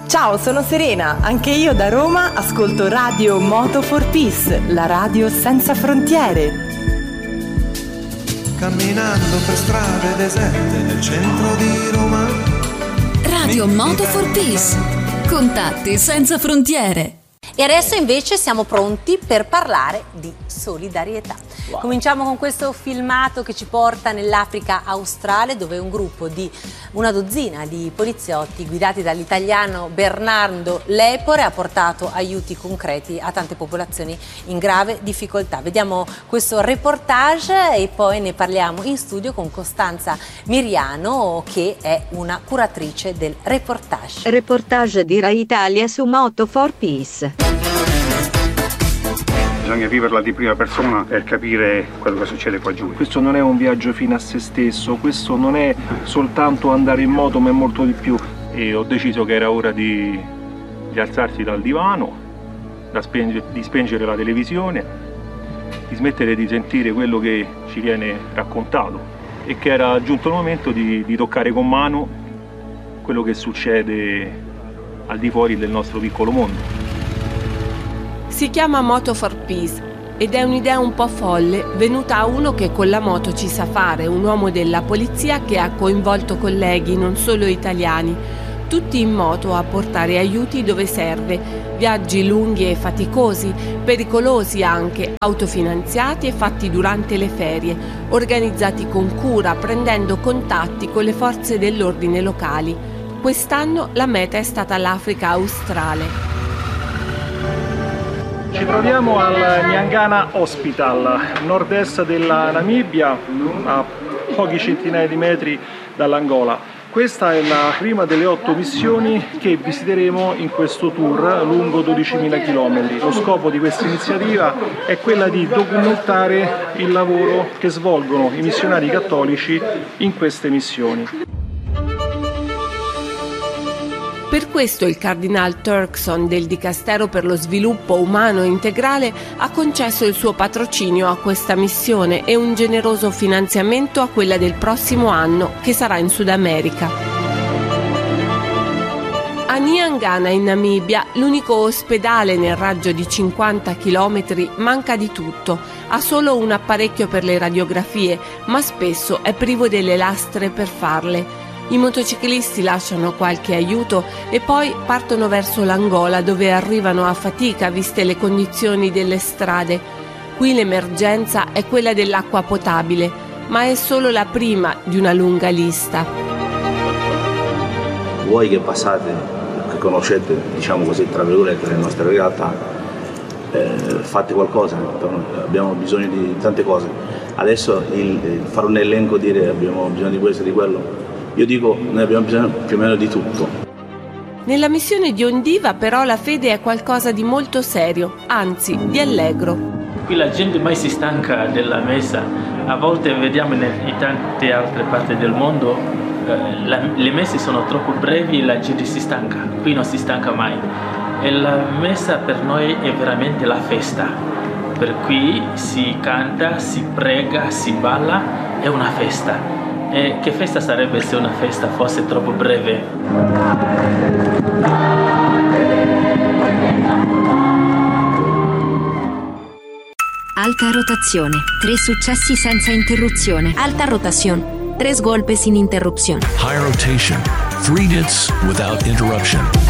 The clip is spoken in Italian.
Ciao, sono Serena, anche io da Roma ascolto Radio Moto for Peace, la radio senza frontiere. Camminando per strade deserte nel centro di Roma. Radio Moto for Peace, contatti senza frontiere. E adesso invece siamo pronti per parlare di solidarietà. Wow. Cominciamo con questo filmato che ci porta nell'Africa australe, dove un gruppo di una dozzina di poliziotti guidati dall'italiano Bernardo Lepore ha portato aiuti concreti a tante popolazioni in grave difficoltà. Vediamo questo reportage e poi ne parliamo in studio con Costanza Miriano, che è una curatrice del reportage. Reportage di Rai Italia su Moto for Peace. Bisogna viverla di prima persona per capire quello che succede qua giù. Questo non è un viaggio fine a se stesso, questo non è soltanto andare in moto, ma è molto di più. E ho deciso che era ora di alzarsi dal divano, di spengere la televisione, di smettere di sentire quello che ci viene raccontato e che era giunto il momento di toccare con mano quello che succede al di fuori del nostro piccolo mondo. Si chiama Moto for Peace ed è un'idea un po' folle venuta a uno che con la moto ci sa fare, un uomo della polizia che ha coinvolto colleghi non solo italiani, tutti in moto a portare aiuti dove serve, viaggi lunghi e faticosi, pericolosi anche, autofinanziati e fatti durante le ferie, organizzati con cura, prendendo contatti con le forze dell'ordine locali. Quest'anno la meta è stata l'Africa australe. Ci troviamo al Nyangana Hospital, nord-est della Namibia, a pochi centinaia di metri dall'Angola. Questa è la prima delle 8 missioni che visiteremo in questo tour lungo 12.000 km. Lo scopo di questa iniziativa è quella di documentare il lavoro che svolgono i missionari cattolici in queste missioni. Per questo il Cardinal Turkson del Dicastero per lo Sviluppo Umano Integrale ha concesso il suo patrocinio a questa missione e un generoso finanziamento a quella del prossimo anno, che sarà in Sud America. A Nyangana in Namibia, l'unico ospedale nel raggio di 50 km manca di tutto. Ha solo un apparecchio per le radiografie, ma spesso è privo delle lastre per farle. I motociclisti lasciano qualche aiuto e poi partono verso l'Angola, dove arrivano a fatica viste le condizioni delle strade. Qui l'emergenza è quella dell'acqua potabile, ma è solo la prima di una lunga lista. Voi che passate, che conoscete, diciamo così, tra virgolette, le nostre realtà, fate qualcosa, abbiamo bisogno di tante cose. Adesso fare un elenco, dire abbiamo bisogno di questo e di quello, io dico, noi abbiamo bisogno più o meno di tutto. Nella missione di Ondiva però la fede è qualcosa di molto serio, anzi di allegro. Qui la gente mai si stanca della messa. A volte vediamo in tante altre parti del mondo le messe sono troppo brevi e la gente si stanca. Qui non si stanca mai. E la messa per noi è veramente la festa. Per cui si canta, si prega, si balla, è una festa. E che festa sarebbe se una festa fosse troppo breve? Alta rotazione, 3 successi senza interruzione. Alta rotación, 3 golpes sin interrupción. High rotation, 3 hits without interruption.